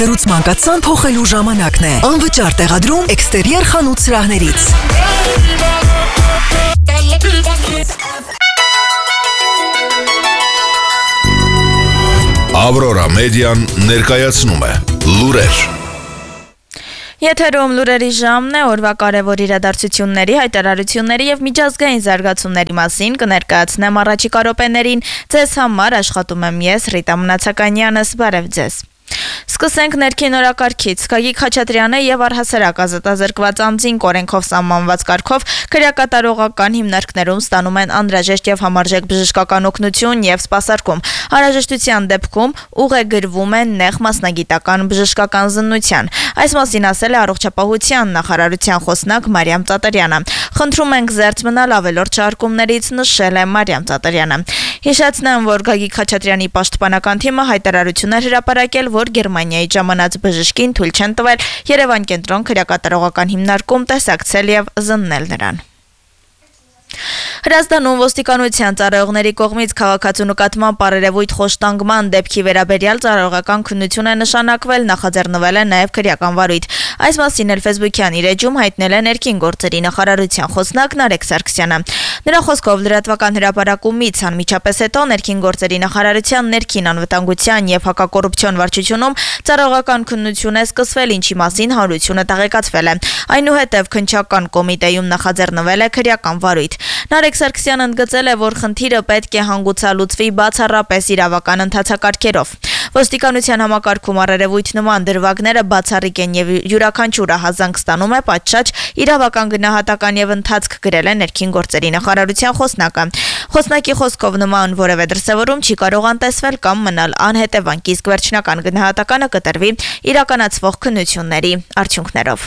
Լրուցման կացան փոխելու ժամանակն է։ Անվճար տեղադրում էքստերիեր խանութ սրահներից։ Ավրորա մեդիան ներկայացնում է լուրեր։ Եթերում լուրերի ժամն է, օրվա կարևոր իրադարձությունների, հայտարարությունների եւ միջազգային զարգացումների մասին կներկայացնեմ առաջիկա րոպեներին։ Ձեզ համար աշխատում եմ ես, Ռիտա Մնացականյանս, բարև ձեզ։ Սկսենք ներքին օրակարգից։ Գագիկ Խաչատրյանը եւ առհասարակ ազատազրկված անձինք օրենքով սահմանված կարգով քրեակատարողական հիմնարկներում ստանում են անհրաժեշտ եւ համարժեք բժշկական օգնություն եւ սպասարկում։ Անհրաժեշտության դեպքում ուղեգրվում են նեղ մասնագիտական բժշկական զննության։ Այս մասին ասել է Առողջապահության նախարարության խոսնակ Մարիամ Ծատարյանը։ Խնդրում ենք զերծ մնալ ավելորդ շարժումներից, նշել է Մարիամ Ծատարյանը։ Հիշեցնեմ, որ Գագիկ Խաչատրյանի պաշտպանական թիմը հայտարարություններ հրապարակել, որ Գերմանիայից ժամանած բժշկին թույլ չեն տվել Երևան կենտրոն քրեակատարողական հիմնարկում տեսակցել եւ զննել նրան։ Հրազդանում ոստիկանության ծառայողների կողմից քաղաքացու նկատմամբ բարերևույթ խոշտանգման դեպքի վերաբերյալ ծառայողական քննություն է նշանակվել, նախաձեռնվել է նաև քրեական վարույթ։ Այս մասին էլ Facebook-յան իր էջում հայտնել է ներքին գործերի նախարարության խոսնակ Նարեկ Սարգսյանը։ Նրա խոսքով լրատվական հրապարակումից անմիջապես հետո ներքին գործերի նախարարության ներքին անվտանգության եւ հակակոռուպցիոն վարչությունում ծառայողական քննություն է սկսվել, ինչի մասին հանրությունը տեղեկացվել է։ Այնուհետև քննչական կոմիտեում նախաձեռնվել է քրեական վարույթ։ Նարեկ Սարգսյանը ընդգծել է, որ խնդիրը պետք է հանգուցալուծվի բացառապես իրավական ընթացակարգերով։ Ոստիկանության համակարգում առերևույթ նման դրվագները բացառիկ են եւ յուրաքանչյուրը հազանգ ստանում է պատշաճ իրավական գնահատական եւ ընթացք գրել է ներքին գործերի նախարարության խոսնակը։ Խոսնակի խոսքով նման որևէ դրսևորում չի կարող անտեսվել կամ մնալ անհետևանք, իսկ վերջնական գնահատականը կտրվի իրականացվող քննությունների արդյունքներով։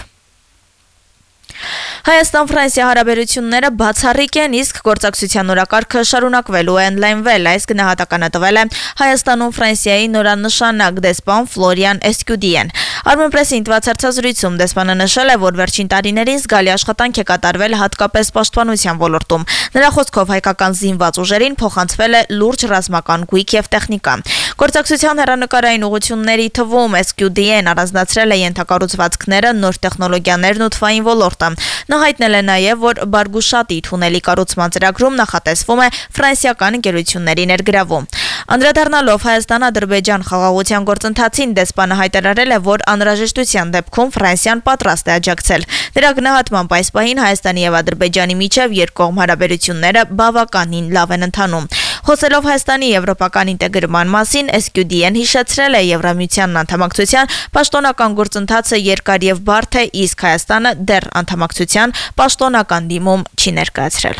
Հայաստան-Ֆրանսիա հարաբերությունները բացառիկ են, իսկ գործակցության օրակարգը շարունակվելու է ընդլայնվել։ Այս գնահատականը տվել է Հայաստանում Ֆրանսիայի նորանշանակ դեսպան Ֆլորիան Էսկյուդիեն։ Armenpress-ի տված հարցազրույցում դեսպանը նշել է, որ վերջին տարիներին զգալի աշխատանք է կատարվել հատկապես պաշտպանության ոլորտում։ Նրա խոսքով հայկական զինված ուժերին փոխանցվել է լուրջ ռազմական գույք եւ տեխնիկա։ Գործակցության հեռանկարային ուղղությունների թվում Էսկյուդիեն առանձնացրել է ենթակառուցվածքները, նոր տեխնոլոգիաներն ու թվային ոլորտը։ Նա հայտնել է նաև, որ Բարգուշատի թունելի կառուցման ծրագրում նախատեսվում է ֆրանսիական ընկերությունների ներգրավում։ Անդրադառնալով Հայաստան-Ադրբեջան խաղաղության գործընթացին, դեսպանը հայտարարել է, որ անհրաժեշտության դեպքում Ֆրանսիան պատրաստ է աջակցել։ Նրա գնահատմամբ այս պահին Հայաստանի եւ Ադրբեջանի միջև երկկողմ հարաբերությունները բավականին լավ են ընթանում։ Խոսելով Հայաստանի եվրոպական ինտեգրման մասին, Էսկյուդիեն հիշեցրել է Եվրամիության անդամակցության պաշտոնական գործընթացը երկար եւ բարդ է, իսկ Հայաստանը դեռ անդամակցության պաշտոնական դիմում չի ներկայացրել։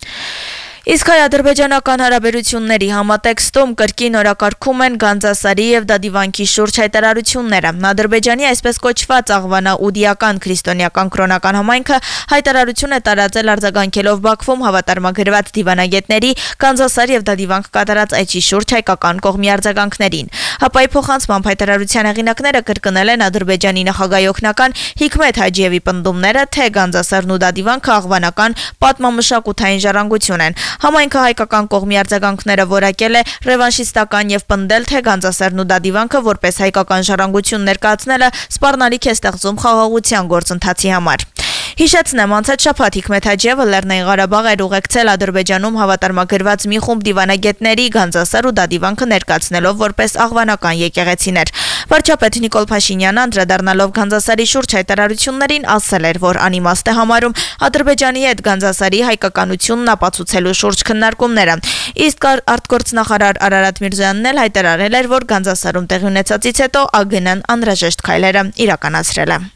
Իսկ հայ-ադրբեջանական հարաբերությունների համատեքստում կրկին օրակարգում են Գանձասարի եւ Դադիվանքի շուրջ հայտարարությունները։ Ադրբեջանի այսպես կոչված աղվանաուդիական քրիստոնեական կրոնական համայնքը հայտարարություն է տարածել արձագանքելով Բաքվում հավատարմագրված դիվանագետների Գանձասար եւ Դադիվանք կատարած այցի շուրջ հայկական կողմի արձագանքներին։ Հապայի փոխանցմամբ հայտարարության հեղինակները կրկնել են Ադրբեջանի նախագահի օգնական Հիկմետ Հաջիևի պնդումները, թե Գանձասարն ու Դադիվանքը աղվանական պատմամշակութային ժառանգություն են։ Համայնքը հայկական կողմի արձագանքները որակել է ռևանշիստական եւ պնդել, թե Գանձասարն ու Դադիվանքը որպես հայկական ժառանգություն ներկայացնելը սպառնալիք է ստեղծում խաղաղության գործընթացի համար։ Հիշեցնեմ, անցած շաբաթ Հիկմետ Հաջիևը Լեռնային Ղարաբաղ էր ուղեկցել Ադրբեջանում հավատարմագրված մի խումբ դիվանագետների Գանձասար ու Դադիվանքը ներկայացնելով որպես աղվանական եկեղեցիներ։ Վարչապետ Նիկոլ Փաշինյանը անդրադառնալով Գանձասարի շուրջ հայտարարություններին ասել էր, որ անիմաստ է համարում Ադրբեջանի հետ Գանձասարի հայկականությունն ապացուցելու շուրջ քննարկումները։ Իսկ արտգործնախարար Արարատ Միրզոյանն էլ հայտարարել էր, որ Գանձասարում տեղի ունեցածից հետո ԱԳՆ-ն անհրաժեշտ քայլերը իրականացրել է։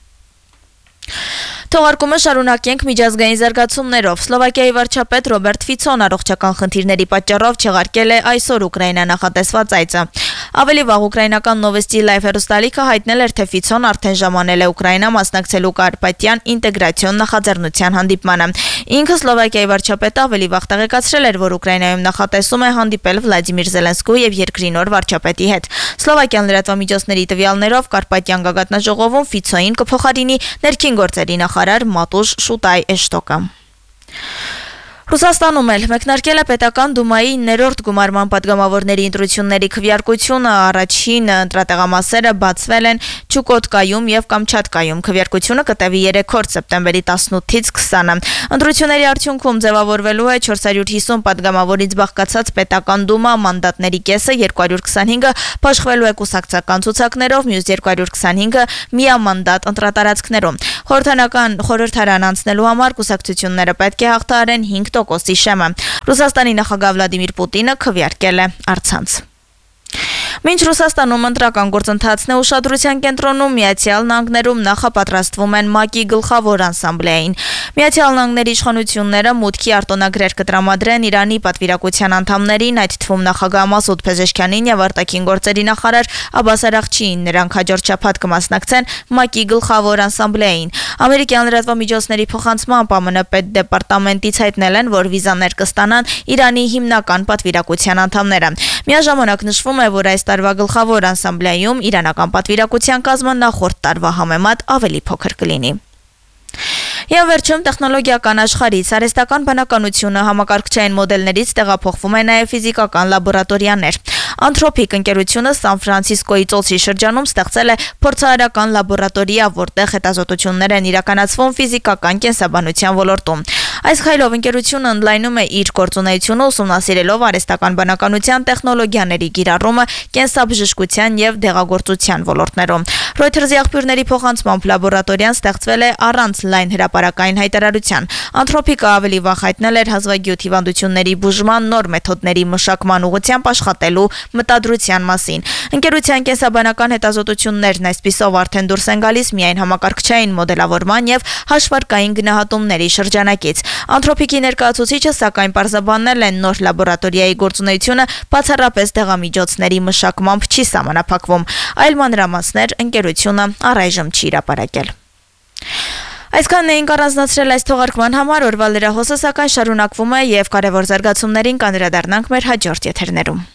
Թողարկումը շարունակենք միջազգային զարգացումներով։ Սլովակիայի վարչապետ Ռոբերտ Ֆիցոն առողջական խնդիրների պատճառով չեղարկել է այսօր Ուկրաինա նախատեսված այցը։ Ավելի վաղ ուկրաինական Նովեստի Լայվ հեռուստալիքը հայտնել էր, թե Ֆիցոն արդեն ժամանել է Ուկրաինա մասնակցելու Կարպատյան ինտեգրացիոն նախաձեռնության հանդիպմանը։ Ինքը Սլովակիայի վարչապետը ավելի վաղ տեղեկացրել էր, որ Ուկրաինայում նախատեսում է հանդիպել Վլադիմիր Զելենսկու եւ երկրի նոր վարչապետի հետ։ Սլովակիան լրատվամիջոցների տվյալներով Կարպատյան գագաթնաժողովում Ֆիցոին կփոխարինի ներքին գործերի նախարար Մատուշ Շուտայ Էշտոկը։ Ռուսաստանում էլ մեկնարկել է պետական դումայի 9-րդ գումարման падգամավորների ընտրությունների քվեարկությունը, առաջին ընտրատեղամասերը բացվել են Չուկոտկայում եւ Կամչատկայում։ Քվեարկությունը կտևի 3-րդ սեպտեմբերի 18-ից 20-ը։ Ընտրությունների արդյունքում ձևավորվելու է 450 падգամավորից բաղկացած պետական դումա, մանդատների կեսը 225-ը փոխվելու է կուսակցական ցուցակներով, մյուս 225-ը միամանդատ ընտրատարածքներում։ Խորհրդարան անցնելու համար կուսակցությունները պետք է հաղթահարեն 5% շեմը։ Ռուսաստանի նախագահ Վլադիմիր Պուտինը քվեարկել է առցանց։ Մինչ Ռուսաստանում ընտրական գործընթացն է ուշադրության կենտրոնում, Միացյալ Նահանգներում նախապատրաստվում են ՄԱԿ-ի գլխավոր ասամբլեային։ Միացյալ Նահանգների իշխանությունները մուտքի արտոնագրեր կտրամադրեն Իրանի պատվիրակության անդամներին, այդ թվում նախագահ Մասուդ Փեզեշքյանին եւ արտաքին գործերի նախարար Աբբաս Արաղչիին։ Նրանք հաջորդ շաբաթ կմասնակցեն ՄԱԿ-ի գլխավոր ասամբլեային։ Ամերիկյան լրատվամիջոցների փոխանցմամբ ԱՄՆ պետդեպարտամենտից հայտնել են, որ վիզաներ կստանան Իրանի հիմնական պատվիրակության անդամները։ Միաժամանակ նշվում է, որ այս տարվա գլխավոր ասամբլեայում իրանական պատվիրակության կազմը նախորդ տարվա համեմատ ավելի փոքր կլինի։ Եվ վերջում տեխնոլոգիական աշխարհից արհեստական բանականությունը համակարգչային մոդելներից տեղափոխվում է նաև ֆիզիկական լաբորատորիաներ։ Anthropic ընկերությունը Սան Ֆրանցիսկոյի ծոցի շրջանում ստեղծել է փորձարարական լաբորատորիա, որտեղ հետազոտություններ են իրականացվում ֆիզիկական կենսաբանության ոլորտում։ Այս քայլով ընկերությունը ընդլայնում է իր գործունեությունը, ուսումնասիրելով արհեստական բանականության տեխնոլոգիաների կիրառումը կենսաբժշկության եւ դեղագործության ոլորտներում։ Reuters-ի աղբյուրների փոխանցմամբ լաբորատորիան ստեղծվել է առանց լայն հրապարակային հայտարարության։ Anthropic-ը ավելի վաղ հայտնել էր հազվագյուտ հիվանդությունների բուժման նոր մեթոդների մշակման ուղղությամբ աշխատելու մտադրության մասին։ Ընկերության կենսաբանական հետազոտություններն այսպիսով արդեն դուրս են գալիս միայն համակարգչային մոդելավորման եւ հաշվարկային գնահատումների շրջանակից։ Anthropic-ի ներկայացուցիչը սակայն պարզաբանել են նոր լաբորատորիայի գործունեությունը բացառապես դեղամիջոցների մշակմամբ չի սահմանափակվում, այլ մանրամասներ ընկերությունը առայժմ չի հրապարակել։ Այսքանն էինք առանձնացրել այս թողարկման համար, օրվա լրահոսը սակայն շարունակվում է եւ կարևոր զարգացումներին կանդրադառնանք մեր հաջորդ եթերներում։